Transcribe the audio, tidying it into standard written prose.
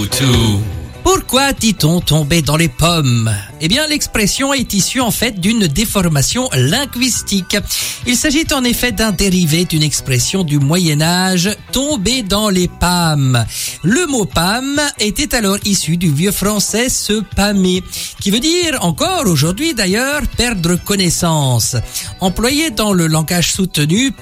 Pourquoi dit-on tomber dans les pommes ? Eh bien, l'expression est issue en fait d'une déformation linguistique. Il s'agit en effet d'un dérivé d'une expression du Moyen-Âge, tomber dans les pâmes. Le mot pâme était alors issu du vieux français se pâmer, qui veut dire encore aujourd'hui d'ailleurs perdre connaissance. Employé dans le langage soutenu